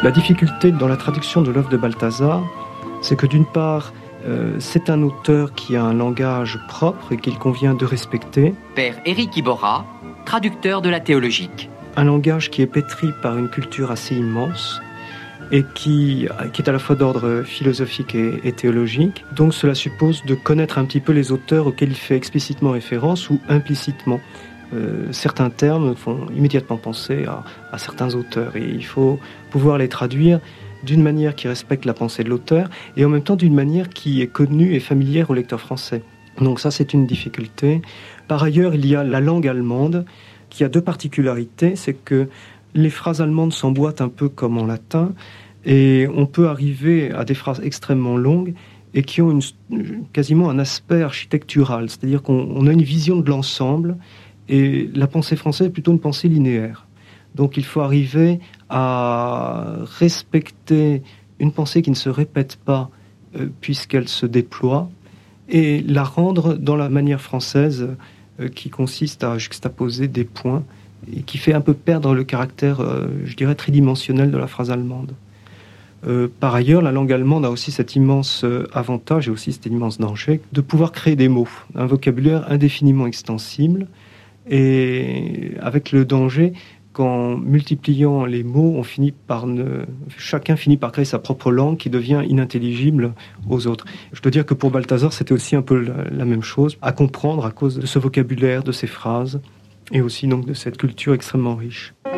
La difficulté dans la traduction de l'œuvre de Balthazar, c'est que d'une part, c'est un auteur qui a un langage propre et qu'il convient de respecter. Père Éric Iborra, traducteur de la théologique. Un langage qui est pétri par une culture assez immense et qui est à la fois d'ordre philosophique et théologique. Donc cela suppose de connaître un petit peu les auteurs auxquels il fait explicitement référence ou implicitement. Certains termes font immédiatement penser à certains auteurs et il faut pouvoir les traduire d'une manière qui respecte la pensée de l'auteur et en même temps d'une manière qui est connue et familière au lecteur français. Donc ça, c'est une difficulté. Par ailleurs, il y a la langue allemande qui a deux particularités. C'est que les phrases allemandes s'emboîtent un peu comme en latin et on peut arriver à des phrases extrêmement longues et qui ont quasiment un aspect architectural. C'est-à-dire qu'on a une vision de l'ensemble et la pensée française est plutôt une pensée linéaire. Donc il faut arriver à respecter une pensée qui ne se répète pas puisqu'elle se déploie et la rendre dans la manière française qui consiste à juxtaposer des points et qui fait un peu perdre le caractère, je dirais, tridimensionnel de la phrase allemande. Par ailleurs, la langue allemande a aussi cet immense avantage et aussi cet immense danger de pouvoir créer des mots, un vocabulaire indéfiniment extensible et avec le danger qu'en multipliant les mots, chacun finit par créer sa propre langue qui devient inintelligible aux autres. Je dois dire que pour Balthazar, c'était aussi un peu la même chose, à comprendre à cause de ce vocabulaire, de ces phrases, et aussi donc de cette culture extrêmement riche.